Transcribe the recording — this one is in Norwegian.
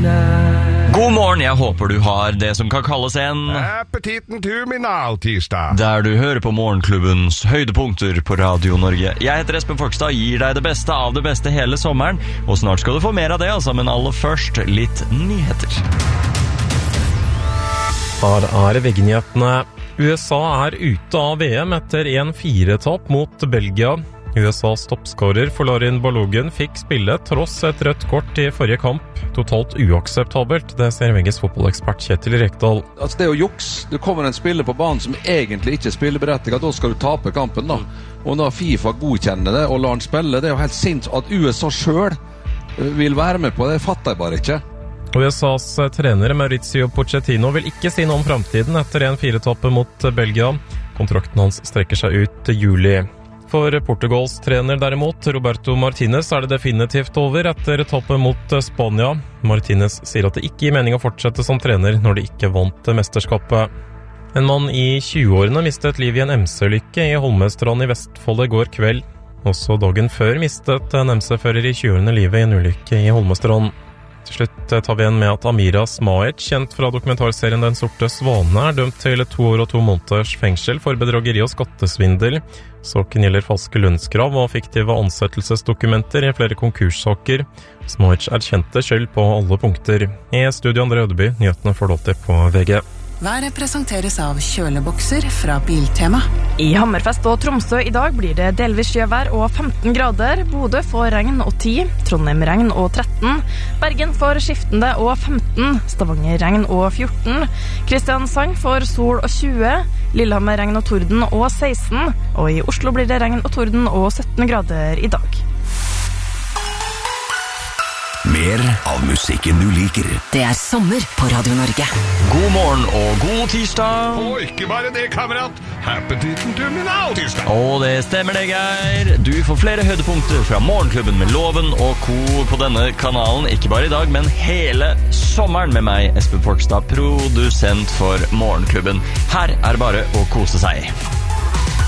God morgen, jeg håper du har det som kan kalles en Appetitten til min tirsdag. Der du hører på Morgenklubbens høydepunkter på Radio Norge. Jeg heter Espen Folkestad, gir deg det beste av det beste hele sommeren, og snart skal du få mer av det, altså, men aller først litt nyheter. Her VG-nyhetene. USA er ute av VM etter 1-4-tap mot Belgia. USAs toppskårer Folarin Balogun fikk spille tross et rødt kort i forrige kamp. Totalt uakseptabelt, det ser VGs fotballekspert Kjetil Rekdal. Altså det er jo juks. Det kommer en spiller på banen som egentlig ikke spiller berettiget, da skal du tape kampen da. Og når FIFA godkjenner det og lar han spille, det er jo helt sinnssykt at USA selv vil være med på det, fatter jeg bare ikke. USAs trener Maurizio Pochettino vil ikke si noe om fremtiden etter 1-4-tappet mot Belgia. Kontrakten hans strekker seg ut til juli. For Portugals trener derimot, Roberto Martinez, er det definitivt over etter tappet mot Spania. Martinez sier at det ikke gir mening å fortsette som trener når de ikke vant mesterskapet. En mann i 20-årene mistet liv i en MC-lykke i Holmestrand i Vestfold i går kveld. Også dagen før mistet en MC-fører i 20-årene livet i en ulykke i Holmestrand. Til slutt tar vi igjen med at Amira Smajic, kjent fra dokumentarserien Den sorte svane, er dømt til 2 år og 2 måneders fengsel for bedrageri og skattesvindel. Saken gjelder falske lønnskrav og fiktive ansettelsesdokumenter i flere konkurssaker. Smajic erkjente skyld på alle punkter. I studio André Ødeby, nyhetene får du alltid på VG. Været presenteres av kjølebokser fra Biltema. I Hammerfest og Tromsø i dag blir det delvis sjøvær og 15 grader. Bodø får regn og 10, Trondheim regn og 13, Bergen får skiftende og 15, Stavanger regn og 14, Kristiansand får sol og 20, Lillehammer regn og torden og 16, og i Oslo blir det regn og torden og 17 grader i dag. Mer av musikken du liker. Det er sommer på Radio Norge. God morgen og god tirsdag. Og ikke bare det, kamerat. Appetitten til min tirsdag. Og det stemmer det, Geir. Du får flere høydepunkter fra Morgenklubben med Loven og Co. på denne kanalen. Ikke bare i dag, men hele sommeren med meg, Espen Folkestad, produsent for Morgenklubben. Her er det bare å kose seg.